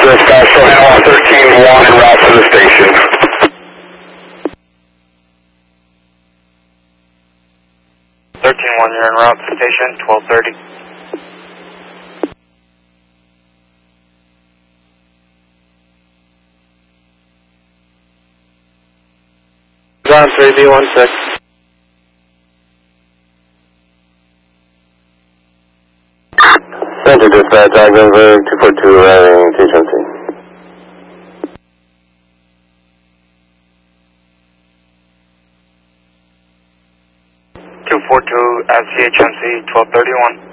dispatch, so now 13-1 en route to the station. 13-1, you're en route to the station, 1230. Ground 3B16. Center dispatch, Ogdenburg 242 arriving THMC. At CHMC 1231.